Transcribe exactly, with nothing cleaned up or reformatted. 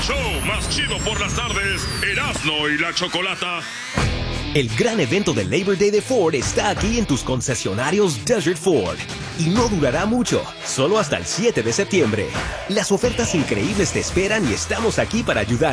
show más chido por las tardes, Erasmo y la Chocolata. El gran evento del Labor Day de Ford está aquí en tus concesionarios Desert Ford. Y no durará mucho, solo hasta el siete de septiembre. Las ofertas increíbles te esperan y estamos aquí para ayudar.